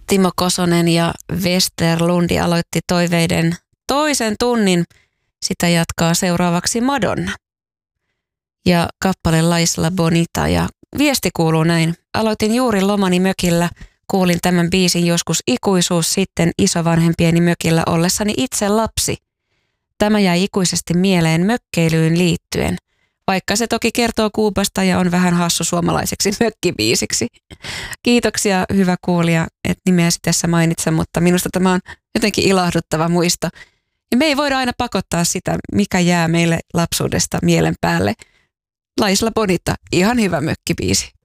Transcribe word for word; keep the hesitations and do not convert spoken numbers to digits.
Timo Kosonen ja Westerlundi aloitti toiveiden toisen tunnin. Sitä jatkaa seuraavaksi Madonna. Ja kappale La Isla Bonita ja viesti kuuluu näin. Aloitin juuri lomani mökillä. Kuulin tämän biisin joskus ikuisuus sitten isovanhempieni mökillä ollessani itse lapsi. Tämä jäi ikuisesti mieleen mökkeilyyn liittyen, vaikka se toki kertoo Kuubasta ja on vähän hassu suomalaiseksi mökkibiisiksi. Kiitoksia hyvä kuulija, että nimeäsi tässä mainitse, mutta minusta tämä on jotenkin ilahduttava muisto. Ja me ei voida aina pakottaa sitä, mikä jää meille lapsuudesta mielen päälle. La Isla Bonita, ihan hyvä mökkibiisi.